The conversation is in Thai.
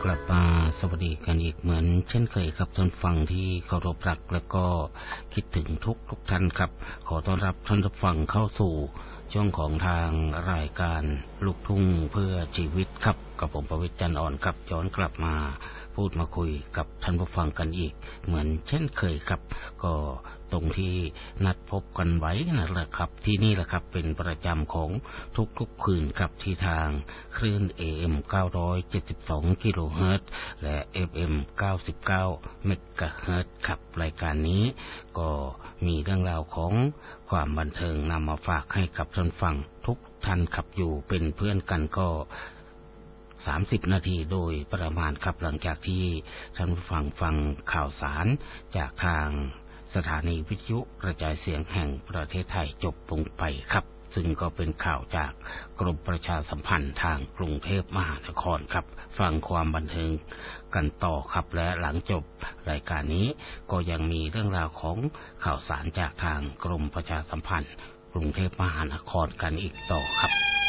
กลับมาสวัสดีกันอีกเหมือนเช่นเคยครับท่านฟังที่เคารพรักและก็คิดถึงทุกท่านครับขอต้อนรับท่านผู้ฟังเข้าสู่ช่วงของทางรายการลูกทุ่งเพื่อชีวิตครับกับผมประวิตร จันทร์อ่อนครับย้อนกลับมาพูดมาคุยกับท่านผู้ฟังกันอีกเหมือนเช่นเคยครับก็ตรงที่นัดพบกันไว้นั่นแหละครับที่นี่แหละครับเป็นประจำของทุกคืนครับที่ทางคลื่น AM 972 กิโลเฮิรตซ์และ FM 99 เมกะเฮิรตซ์ครับรายการนี้ก็มีเรื่องราวของความบันเทิงนำมาฝากให้กับท่านฟังทุกท่านขับอยู่เป็นเพื่อนกันก็30 นาทีโดยประมาณครับหลังจากที่ท่านฟังข่าวสารจากทางสถานีวิทยุกระจายเสียงแห่งประเทศไทยจบลงไปครับซึ่งก็เป็นข่าวจากกรมประชาสัมพันธ์ทางกรุงเทพมหานครครับฟังความบันเทิงกันต่อครับและหลังจบรายการนี้ก็ยังมีเรื่องราวของข่าวสารจากทางกรมประชาสัมพันธ์กรุงเทพมหานครกันอีกต่อครับ